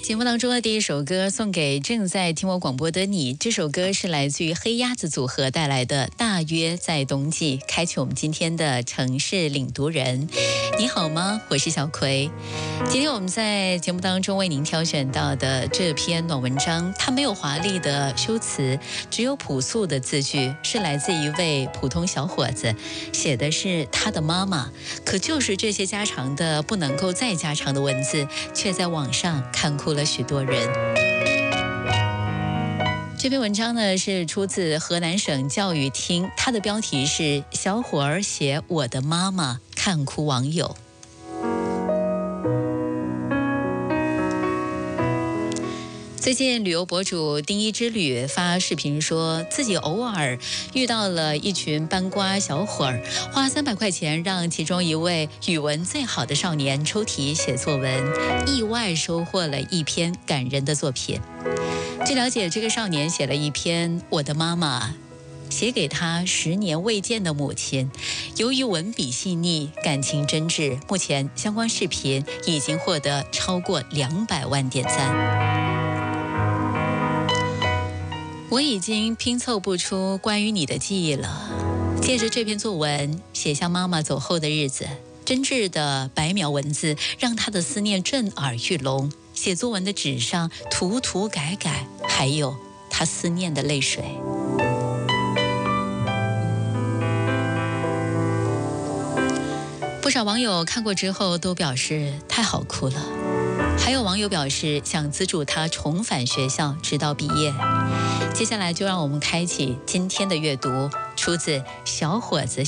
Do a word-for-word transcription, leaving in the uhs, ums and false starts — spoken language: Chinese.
节目当中的第一首歌送给正在听我广播的你，这首歌是来自于黑鸭子组合带来的《大约在冬季》，开启我们今天的城市领读人。你好吗？我是小葵。今天我们在节目当中为您挑选到的这篇暖文章，它没有华丽的修辞，只有朴素的字句，是来自一位普通小伙子，写的是他的妈妈。可就是这些家常的不能够再家常的文字，却在网上看哭了许多人。这篇文章呢是出自河南省教育厅，它的标题是小伙儿写我的妈妈，看哭网友。最近旅游博主丁一之旅发视频说，自己偶尔遇到了一群班瓜小伙儿，花三百块钱让其中一位语文最好的少年抽题写作文，意外收获了一篇感人的作品。据了解，这个少年写了一篇《我的妈妈》，写给他十年未见的母亲。由于文笔细腻，感情真挚，目前相关视频已经获得超过两百万点赞。我已经拼凑不出关于你的记忆了。借着这篇作文，写下妈妈走后的日子，真挚的白描文字让他的思念震耳欲聋。写作文的纸上涂涂改改，还有他思念的泪水。不少网友看过之后都表示太好哭了，还有网友表示想资助他重返学校直到毕业。接下来就让我们开启今天的阅读，出自小伙子